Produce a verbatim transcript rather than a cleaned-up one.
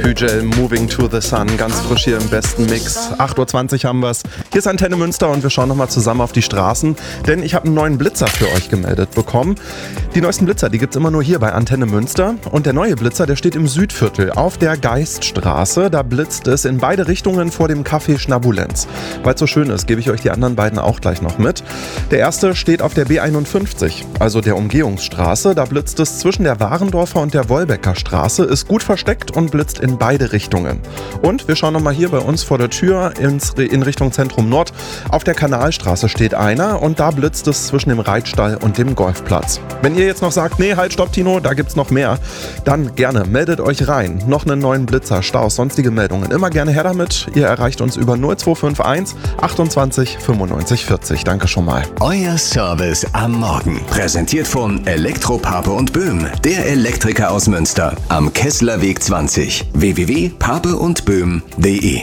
Hügel, Moving to the Sun, ganz frisch hier im besten Mix. acht Uhr zwanzig haben wir's. Hier ist Antenne Münster und wir schauen nochmal zusammen auf die Straßen, denn ich habe einen neuen Blitzer für euch gemeldet bekommen. Die neuesten Blitzer, die gibt's immer nur hier bei Antenne Münster und der neue Blitzer, der steht im Südviertel auf der Geiststraße. Da blitzt es in beide Richtungen vor dem Café Schnabulenz. Weil es so schön ist, gebe ich euch die anderen beiden auch gleich noch mit. Der erste steht auf der B einundfünfzig, also der Umgehungsstraße. Da blitzt es zwischen der Warendorfer und der Wolbecker Straße, ist gut versteckt und blitzt in beide Richtungen. Und wir schauen nochmal hier bei uns vor der Tür ins, in Richtung Zentrum Nord. Auf der Kanalstraße steht einer und da blitzt es zwischen dem Reitstall und dem Golfplatz. Wenn ihr jetzt noch sagt, nee, halt, stopp, Tino, da gibt's noch mehr, dann gerne meldet euch rein. Noch einen neuen Blitzer, Staus, sonstige Meldungen. Immer gerne her damit. Ihr erreicht uns über null zwei fünf eins achtundzwanzig fünfundneunzig vierzig. Danke schon mal. Euer Service am Morgen. Präsentiert von Elektro Pape und Böhm, der Elektriker aus Münster. Am Kesslerweg zwanzig. w w w punkt pape und böhm punkt de